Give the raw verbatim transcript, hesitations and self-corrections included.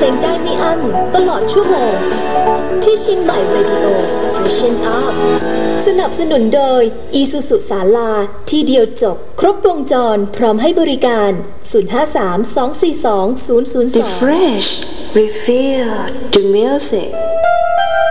ลงได้ไม่อั้นตลอดชั่วโมงที่เชียงใหม่เรดิโอ Freshen Up สนับสนุนโดย Isuzu ศาลาที่เดียวจบครบวงจรพร้อมให้บริการศูนย์ ห้า สาม สอง สี่ สอง ศูนย์ ศูนย์ สอง Refresh Refill the music